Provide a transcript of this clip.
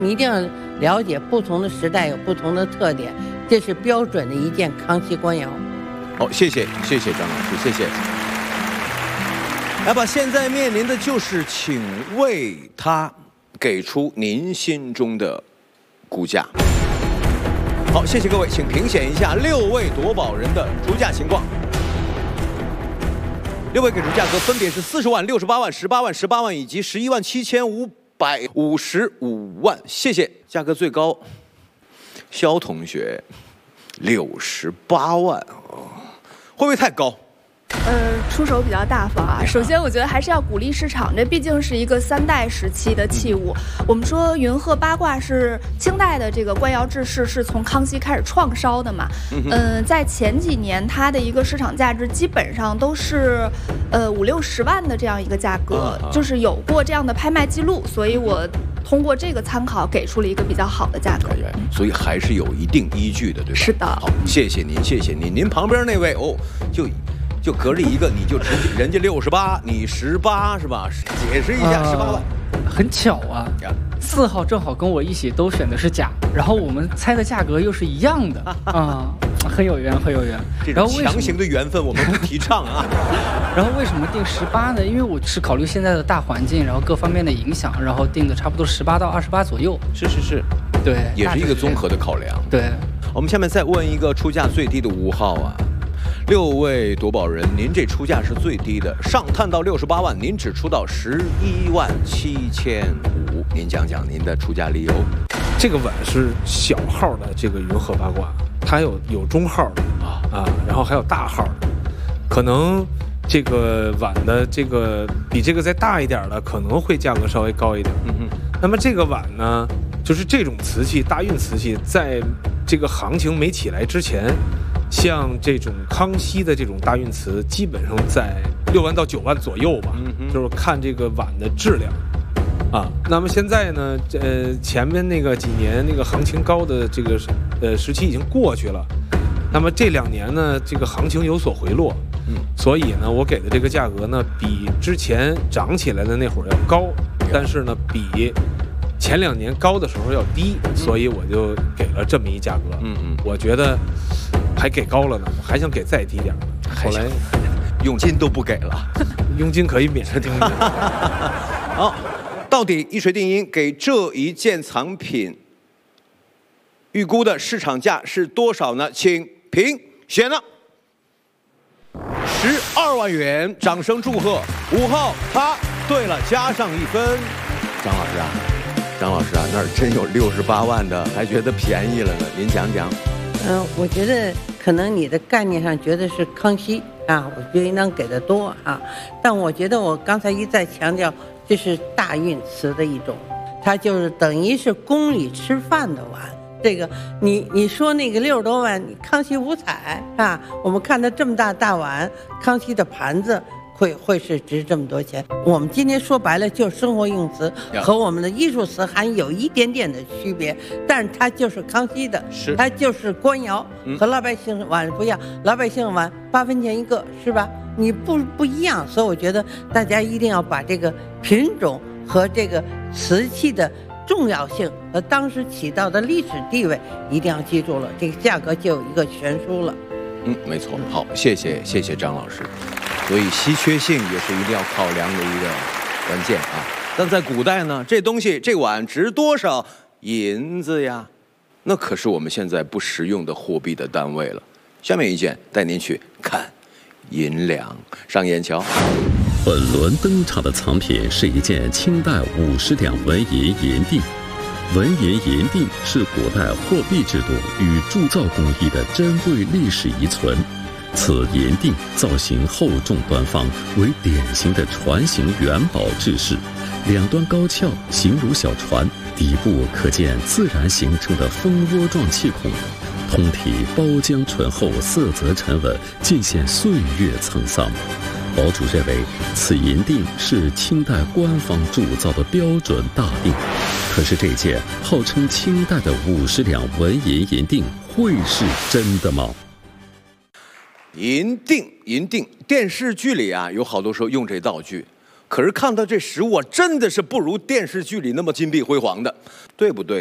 你一定要了解不同的时代有不同的特点，这是标准的一件康熙官窑。 好，谢谢张老师，谢谢。来吧，现在面临的就是请为他给出您心中的估价。好，谢谢各位，请评选一下6位夺宝人的出价情况。6位给出价格分别是40万、68万、18万、18万以及117555万。谢谢，价格最高，肖同学68万，会不会太高？ 出手比较大方啊。首先，我觉得还是要鼓励市场，这毕竟是一个3代时期的器物。我们说云鹤八卦是清代的这个官窑制式，是从康熙开始创烧的嘛。在前几年，它的一个市场价值基本上都是50-60万的这样一个价格，就是有过这样的拍卖记录，所以我通过这个参考给出了一个比较好的价格。 所以还是有一定依据的，对吧？ 是的。 好，谢谢您，谢谢您。您旁边那位就隔着一个，你就直接人家68，你18是吧？解释一下，18万。 很巧啊，4号正好跟我一起都选的是甲，然后我们猜的价格又是一样的啊，很有缘，很有缘。 这种强行的缘分我们不提倡啊。 然后为什么定18呢？因为我是考虑现在的大环境，然后各方面的影响，然后定的差不多18到28左右。 是， 对， 也是一个综合的考量。 对， 我们下面再问一个出价最低的5号啊。6位夺宝人，您这出价是最低的，上探到68万，您只出到11万7500，您讲讲您的出价理由。 这个碗是小号的这个云鹤八卦，它有中号的然后还有大号的，可能这个碗的这个比这个再大一点的可能会价格稍微高一点。那么这个碗呢，就是这种瓷器，大运瓷器，在这个行情没起来之前，像这种康熙的这种大运瓷，基本上在6万到9万左右吧，就是看这个碗的质量那么现在呢，前面那个几年那个行情高的这个时期已经过去了，那么这2年呢，这个行情有所回落，所以呢，我给的这个价格呢，比之前涨起来的那会儿要高，但是呢，比前2年高的时候要低，所以我就给了这么一价格。我觉得还给高了呢，我还想给再低点。后来佣金都不给了， 佣金可以免。 好，到底一锤定音给这一件藏品预估的市场价是多少呢？请评选了。12万元，掌声祝贺5号，他对了，加上1分。张老师啊，那儿真有68万的，还觉得便宜了呢，您讲讲。 我觉得可能你的概念上觉得是康熙我觉得应当给的多但我觉得我刚才一再强调，这是大运瓷的一种，它就是等于是宫里吃饭的碗。这个你说那个60多万，康熙五彩我们看到这么大碗，康熙的盘子会是值这么多钱。我们今天说白了就是生活用瓷和我们的艺术瓷还有一点点的区别，但是它就是康熙的，它就是官窑，和老百姓碗不一样。老百姓碗8分钱一个，是吧？你不一样，所以我觉得大家一定要把这个品种和这个瓷器的重要性和当时起到的历史地位一定要记住了，这个价格就有一个悬殊了。 没错。好，谢谢张老师。所以稀缺性也是一定要考量的一个关键但在古代呢，这东西这碗值多少银子呀？那可是我们现在不实用的货币的单位了。下面一件带您去看银两，上眼瞧。 本轮登场的藏品是一件清代50两纹银银锭。纹银银锭是古代货币制度与铸造工艺的珍贵历史遗存。此银锭造型厚重端方，为典型的船形元宝制式，两端高翘，形如小船，底部可见自然形成的蜂窝状气孔，通体包浆醇厚，色泽沉稳，尽显岁月沧桑。堡主认为此银锭是清代官方铸造的标准大锭，可是这件号称清代的50两纹银银锭会是真的吗？银锭，电视剧里有好多时候用这道具。 可是看到这实物啊，真的是不如电视剧里那么金碧辉煌的，对不对？